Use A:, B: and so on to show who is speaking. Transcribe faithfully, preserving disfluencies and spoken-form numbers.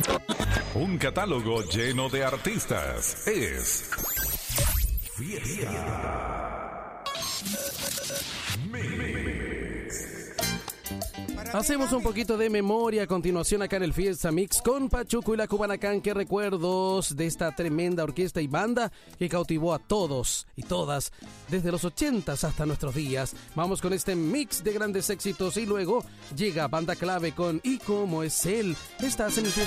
A: Un catálogo lleno de artistas. Es Fiesta Mix.
B: Hacemos un poquito de memoria a continuación acá en el Fiesta Mix con Pachuco y la Cubanacán. Qué recuerdos de esta tremenda orquesta y banda que cautivó a todos y todas desde los ochentas hasta nuestros días. Vamos con este mix de grandes éxitos y luego llega Banda Clave con Y Cómo Es Él. Estás en el Fiesta